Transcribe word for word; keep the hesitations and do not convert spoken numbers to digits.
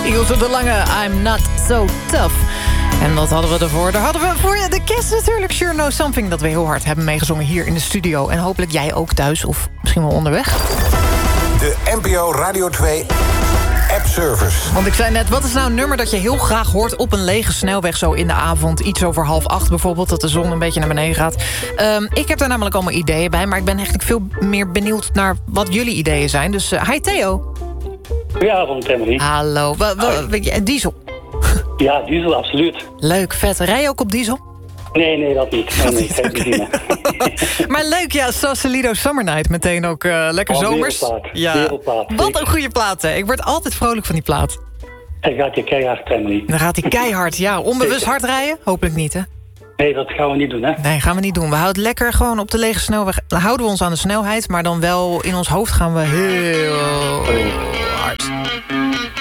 Ilse de Lange, I'm not so tough. En wat hadden we ervoor? Daar hadden we voor de kerst natuurlijk Sure Know Something... dat we heel hard hebben meegezongen hier in de studio. En hopelijk jij ook thuis of misschien wel onderweg. De N P O Radio twee app-service. Want ik zei net, wat is nou een nummer dat je heel graag hoort... op een lege snelweg zo in de avond? Iets over half acht bijvoorbeeld, dat de zon een beetje naar beneden gaat. Um, ik heb daar namelijk allemaal ideeën bij... maar ik ben eigenlijk veel meer benieuwd naar wat jullie ideeën zijn. Dus uh, hi Theo. Goedenavond, Emily. Hallo. Wa- wa- wa- diesel. Ja, diesel, absoluut. Leuk, vet. Rij je ook op diesel? Nee, nee, dat niet. Nee, nee, geen benzine. Maar leuk, ja, Sausalito Summer Night. Meteen ook uh, lekker Oh, zomers. wereldplaat. Ja. Wereldplaat, Wat zeker. een goede plaat, hè. Ik word altijd vrolijk van die plaat. En gaat je keihard, Emily. Dan gaat hij keihard, ja. Onbewust Zeker. hard rijden? Hopelijk niet, hè? Nee, dat gaan we niet doen, hè. Nee, gaan we niet doen. We houden lekker gewoon op de lege snelweg. Dan houden we ons aan de snelheid, maar dan wel in ons hoofd gaan we heel hard.